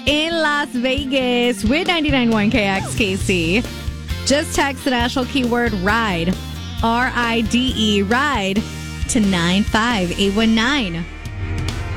in Las Vegas with 99.1 KXKC. Just text the national keyword RIDE, RIDE, RIDE to 95819.